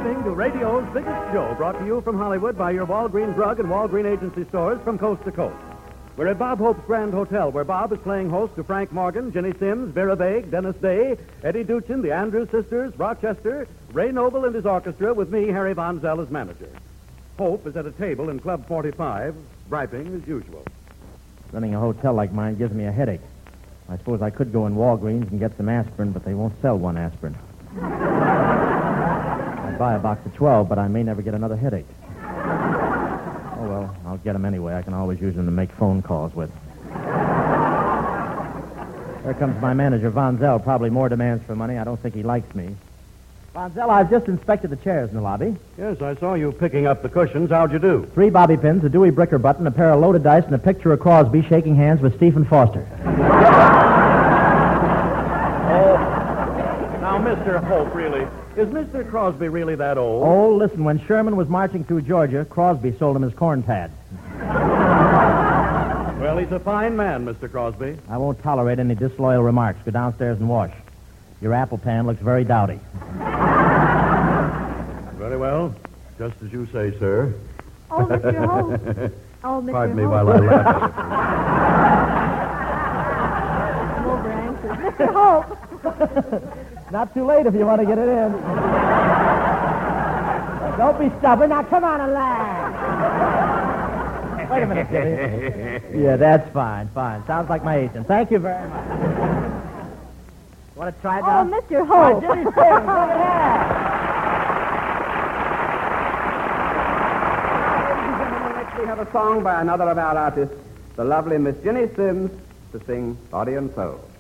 listening to radio's biggest show, brought to you from Hollywood by your Walgreens Drug and Walgreens Agency stores from coast to coast. We're at Bob Hope's Grand Hotel, where Bob is playing host to Frank Morgan, Ginny Sims, Vera Vague, Dennis Day, Eddie Duchin, the Andrews Sisters, Rochester, Ray Noble and his orchestra, with me, Harry Von Zell, as manager. Hope is at a table in Club 45, griping as usual. Running a hotel like mine gives me a headache. I suppose I could go in Walgreens and get some aspirin, but they won't sell one aspirin. I'd buy a box of 12, but I may never get another headache. Oh, well, I'll get them anyway. I can always use them to make phone calls with. There comes my manager, Von Zell. Probably more demands for money. I don't think he likes me. Von Zell, I've just inspected the chairs in the lobby. Yes, I saw you picking up the cushions. How'd you do? 3 bobby pins, a Dewey Bricker button, a pair of loaded dice, and a picture of Crosby shaking hands with Stephen Foster. Now, Mr. Hope, really, is Mr. Crosby really that old? Oh, listen, when Sherman was marching through Georgia, Crosby sold him his corn pad. Well, he's a fine man, Mr. Crosby. I won't tolerate any disloyal remarks. Go downstairs and wash. Your apple pan looks very dowdy. Very well. Just as you say, sir. Oh, Mr. Hope. Oh, Mr. Pardon me Hope. while I laugh at I'm over anxious. Mr. Hope. Not too late if you want to get it in. Don't be stubborn. Now, come on and laugh. Wait a minute, Kitty. Yeah, that's fine. Sounds like my agent. Thank you very much. Want to try it now? Oh, Mr. Hope. Ginny Sims, go ahead. Next we have a song by another of our artists, the lovely Miss Ginny Sims, to sing Body and Soul.